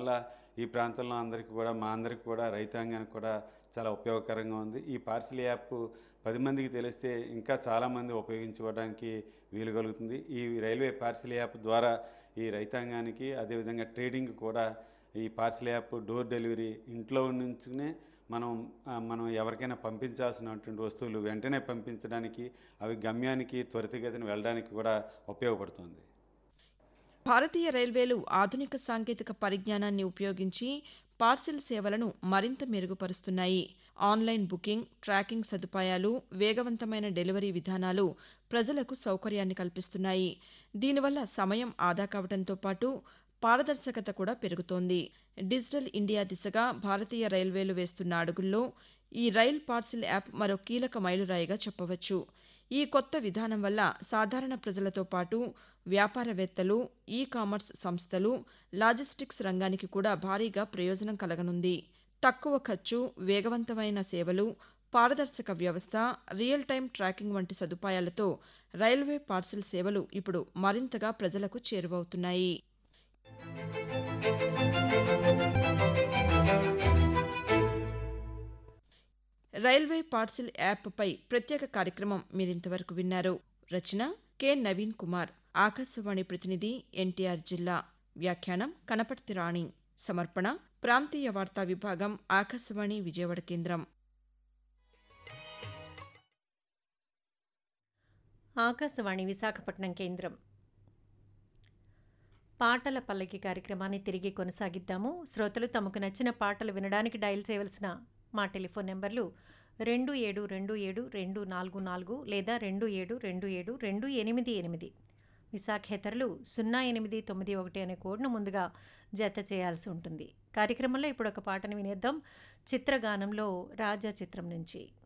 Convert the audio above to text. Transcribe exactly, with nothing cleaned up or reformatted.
వల్ల ఈ ప్రాంతంలో అందరికీ కూడా మా అందరికీ కూడా రైతాంగానికి కూడా చాలా ఉపయోగకరంగా ఉంది. ఈ పార్సిల్ యాప్ పది మందికి తెలిస్తే ఇంకా చాలామంది ఉపయోగించుకోవడానికి వీలు కలుగుతుంది. ఈ రైల్వే పార్సిల్ యాప్ ద్వారా ఈ రైతాంగానికి అదేవిధంగా ట్రేడింగ్ కూడా ఈ పార్సిల్ యాప్ డోర్ డెలివరీ ఇంట్లో నుంచినే మనం మనం ఎవరికైనా పంపించాల్సినటువంటి వస్తువులు వెంటనే పంపించడానికి, అవి గమ్యానికి త్వరితగతిన వెళ్ళడానికి కూడా ఉపయోగపడుతుంది. భారతీయ రైల్వేలు ఆధునిక సాంకేతిక పరిజ్ఞానాన్ని ఉపయోగించి పార్సిల్ సేవలను మరింత మెరుగుపరుస్తున్నాయి. ఆన్లైన్ బుకింగ్, ట్రాకింగ్ సదుపాయాలు, వేగవంతమైన డెలివరీ విధానాలు ప్రజలకు సౌకర్యాన్ని కల్పిస్తున్నాయి. దీనివల్ల సమయం ఆదా కావడంతో పాటు పారదర్శకత కూడా పెరుగుతోంది. డిజిటల్ ఇండియా దిశగా భారతీయ రైల్వేలు వేస్తున్న అడుగుల్లో ఈ రైల్ పార్సిల్ యాప్ మరో కీలక మైలురాయిగా చెప్పవచ్చు. ఈ కొత్త విధానం వల్ల సాధారణ ప్రజలతో పాటు వ్యాపారవేత్తలు, ఈ కామర్స్ సంస్థలు, లాజిస్టిక్స్ రంగానికి కూడా భారీగా ప్రయోజనం కలగనుంది. తక్కువ ఖర్చు, వేగవంతమైన సేవలు, పారదర్శక వ్యవస్థ, రియల్ టైం ట్రాకింగ్ వంటి సదుపాయాలతో రైల్వే పార్సిల్ సేవలు ఇప్పుడు మరింతగా ప్రజలకు చేరువవుతున్నాయి. రైల్వే పార్సిల్ యాప్పై ప్రత్యేక కార్యక్రమం మీరింతవరకు విన్నారు. రచన కె నవీన్ కుమార్. ఆకాశవాణి ప్రతినిధి ఎన్టీఆర్ జిల్లా. వ్యాఖ్యానం కనపర్తి రాణి. సమర్పణ ప్రాంతీయ వార్తా విభాగం, ఆకాశవాణి విజయవాడ కేంద్రం. ఆకాశవాణి విశాఖపట్నం కేంద్రం. పాటల పల్లకి కార్యక్రమాన్ని తిరిగి కొనసాగిద్దాము. శ్రోతలు తమకు నచ్చిన పాటలు వినడానికి డయల్ చేయవలసిన మా టెలిఫోన్ నెంబర్లు రెండు ఏడు రెండు ఏడు రెండు నాలుగు నాలుగు లేదా రెండు ఏడు రెండు ఏడు రెండు ఎనిమిది ఎనిమిది. విశాఖేతరులు సున్నా ఎనిమిది తొమ్మిది ఒకటి అనే కోడ్ను ముందుగా జత చేయాల్సి ఉంటుంది. కార్యక్రమంలో ఇప్పుడు ఒక పాటను వినేద్దాం. చిత్రగానంలో రాజా చిత్రం నుంచి.